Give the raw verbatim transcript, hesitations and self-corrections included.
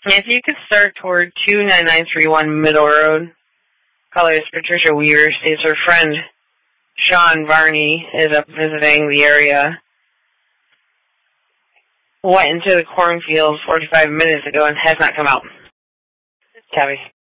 If you could start toward two nine nine three one Middle Road. Caller is Patricia Weir. States her friend Sean Varney is up visiting the area. Went into the cornfield forty-five minutes ago and has not come out. Tabby.